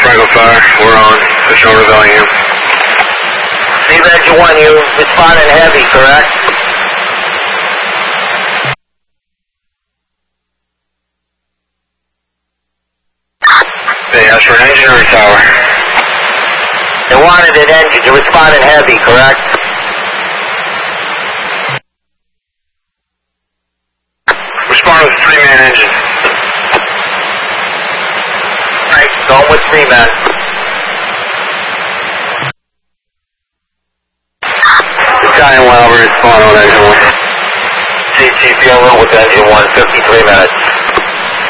Franco Fire, we're on. Official revealing you. Steve Engine 1, you responding heavy, correct? They asked for an engine or a tower? They wanted an engine. You're responding heavy, correct? Respond with a 3-man engine. Right, going with 3-man. Italian 1 over, respond on engine 1. CTP with engine 1, 53 minutes.